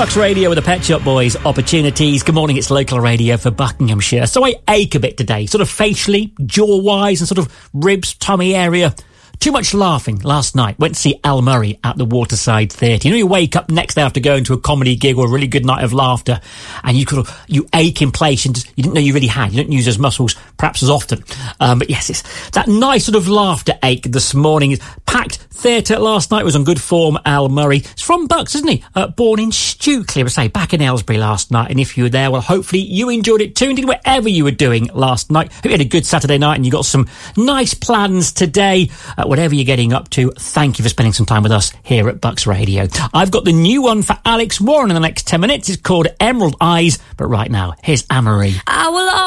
Bucks Radio with the Pet Shop Boys opportunities. Good morning, it's local radio for Buckinghamshire. So I ache a bit today, sort of facially, jaw-wise and sort of ribs, tummy area. Too much laughing last night. Went to see Al Murray at the Waterside Theatre. You know, you wake up next day after going to a comedy gig or a really good night of laughter and you ache in place and you didn't know you really had. You don't use those muscles perhaps as often. But yes, it's that nice sort of laughter ache this morning. Packed theatre last night, was on good form, Al Murray. He's from Bucks, isn't he? Born in Stukely, I say, back in Aylesbury last night. And if you were there, well, hopefully you enjoyed it too and did whatever you were doing last night. Hope you had a good Saturday night and you got some nice plans today. Whatever you're getting up to, thank you for spending some time with us here at Bucks Radio. I've got the new one for Alex Warren in the next 10 minutes. It's called Emerald Eyes. But right now, here's Anne-Marie. I will